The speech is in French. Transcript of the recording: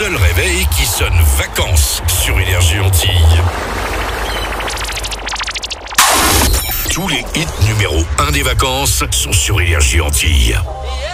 seul réveil qui sonne vacances sur Énergie Antilles. Tous les hits numéro 1 des vacances sont sur Énergie Antilles.